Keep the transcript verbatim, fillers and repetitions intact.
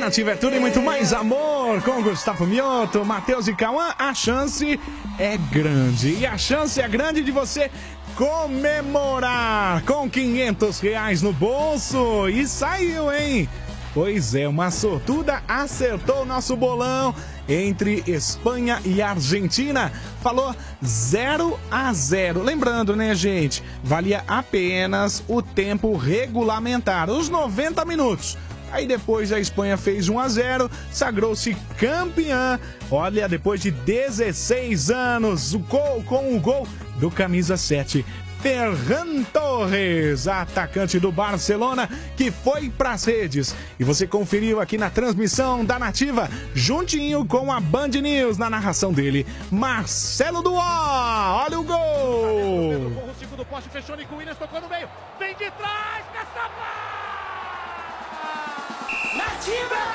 Nativa é tudo e muito mais amor. Com Gustavo Mioto, Matheus e Cauã, a chance é grande. E a chance é grande de você comemorar com quinhentos reais no bolso. E saiu, hein? Pois é, uma sortuda acertou o nosso bolão entre Espanha e Argentina. Falou zero a zero. Lembrando, né, gente? Valia apenas o tempo regulamentar, os noventa minutos. Aí depois a Espanha fez um a zero, sagrou-se campeã. Olha, depois de dezesseis anos, o gol, com o gol do camisa sete. Ferran Torres, atacante do Barcelona, que foi para as redes. E você conferiu aqui na transmissão da Nativa, juntinho com a Band News, na narração dele, Marcelo Duó. Olha o gol! O segundo poste fechou, Nico Williams tocou no meio, vem de trás, Caçapa! Nativa!